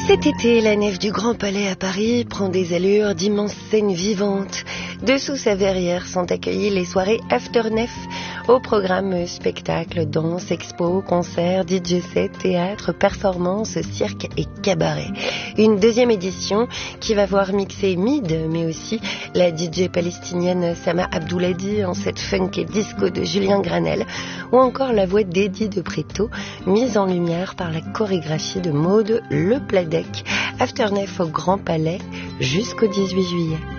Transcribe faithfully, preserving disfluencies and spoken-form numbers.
Cet été, la nef du Grand Palais à Paris prend des allures d'immenses scènes vivantes. Dessous sa verrière sont accueillies les soirées After Nef, au programme spectacles, danse, expo, concerts, D J set, théâtre, performances, cirque et cabaret. Une deuxième édition qui va voir mixer Mid, mais aussi la D J palestinienne Sama Abdouladi en cette funk et disco de Julien Granel, ou encore la voix d'Eddie de Preto, mise en lumière par la chorégraphie de Maude Le Pladec. After Nef au Grand Palais jusqu'au dix-huit juillet.